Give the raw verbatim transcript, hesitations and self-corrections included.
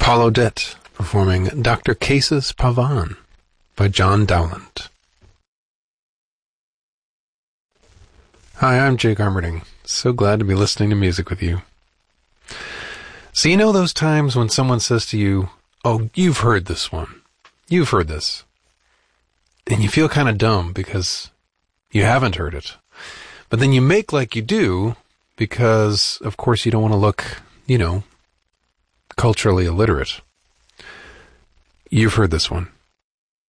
Paulodette performing Doctor Cases Pavan by John Dowland. Hi, I'm Jake Armerding. So glad to be listening to music with you. So you know those times when someone says to you, oh, you've heard this one. You've heard this. And you feel kind of dumb because you haven't heard it. But then you make like you do because, of course, you don't want to look, you know, culturally illiterate. You've heard this one.